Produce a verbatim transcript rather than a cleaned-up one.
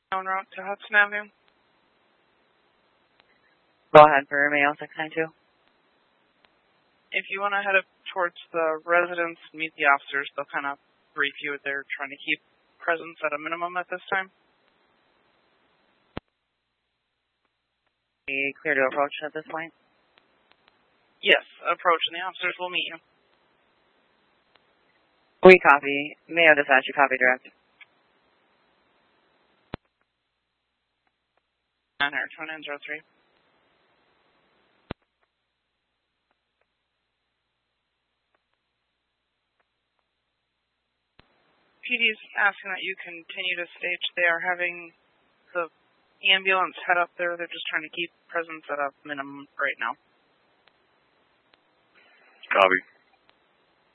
En route to Hudson Avenue. Go ahead for Mayo six nine two. If you want to head up towards the residence, meet the officers. They'll kind of brief you. They're trying to keep presence at a minimum at this time. Be clear to approach at this point? Yes, approach and the officers will meet you. We copy. Mayo dispatch, you copy direct. nine hundred twenty-nine oh three. P D's asking that you continue to stage. They are having the ambulance head up there. They're just trying to keep presence at a minimum right now. Copy.